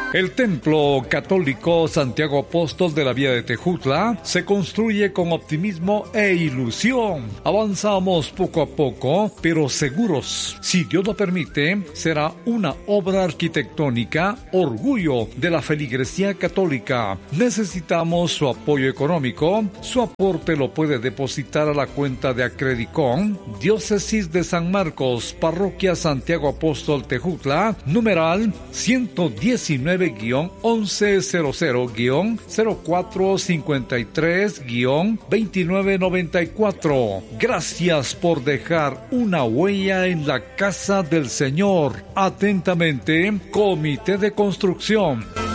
El Templo Católico Santiago Apóstol de la Vía de Tejutla se construye con optimismo e ilusión. Avanzamos poco a poco, pero seguros. Si Dios lo permite, será una obra arquitectónica, orgullo de la feligresía católica. Necesitamos su apoyo económico. Su aporte lo puede depositar a la cuenta de Acredicon, Diócesis de San Marcos, Parroquia Santiago Apóstol Tejutla, numeral 119-1100-0453-2994. Gracias por dejar una huella en la casa del Señor. Atentamente, Comité de Construcción.